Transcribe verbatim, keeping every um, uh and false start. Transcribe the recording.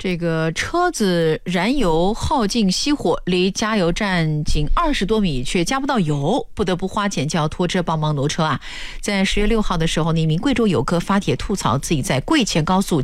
这个车子燃油耗尽熄火，离加油站仅二十多米，却加不到油，不得不花钱叫拖车帮忙挪车啊。在十月六号的时候呢，一名贵州游客发帖吐槽自己在贵前高速